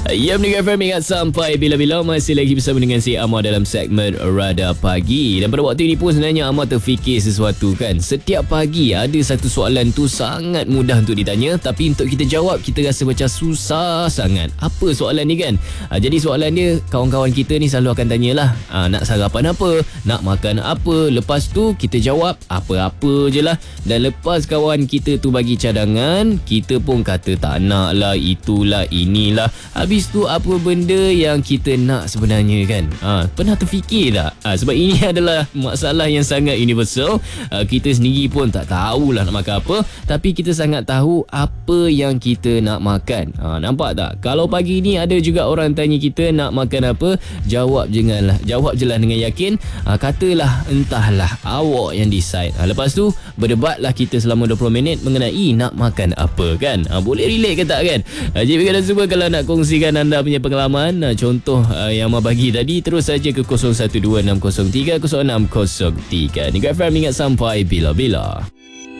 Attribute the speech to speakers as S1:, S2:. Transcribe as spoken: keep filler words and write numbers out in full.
S1: Ya, Mega F M ingat sampai bila-bila. Masih lagi bersama dengan si Amar dalam segmen Radar Pagi. Dan pada waktu ini pun sebenarnya Amar terfikir sesuatu kan. Setiap pagi ada satu soalan tu sangat mudah untuk ditanya, tapi untuk kita jawab kita rasa macam susah sangat. Apa soalan ni kan? Ha, jadi soalan dia, kawan-kawan kita ni selalu akan tanyalah, ha, nak sarapan apa, nak makan apa. Lepas tu kita jawab apa-apa je lah. Dan lepas kawan kita tu bagi cadangan, kita pun kata tak nak lah, itulah, inilah. Habis tu apa benda yang kita nak sebenarnya kan? Ha, pernah terfikir tak? Ha, sebab ini adalah masalah yang sangat universal. Ha, kita sendiri pun tak tahulah nak makan apa, tapi kita sangat tahu apa yang kita nak makan. Ha, nampak tak? Kalau pagi ni ada juga orang tanya kita nak makan apa, jawab janganlah. Jawab je lah dengan yakin. Ha, katalah entahlah, awak yang decide. Ha, lepas tu berdebatlah kita selama dua puluh minit mengenai nak makan apa kan? Ha, boleh relate ke tak kan? Ha, jadi kita semua kalau nak kongsikan anda punya pengalaman, contoh uh, yang Amar bagi tadi, terus saja ke kosong satu dua enam kosong tiga kosong enam kosong tiga. Ni F M ingat sampai bila-bila.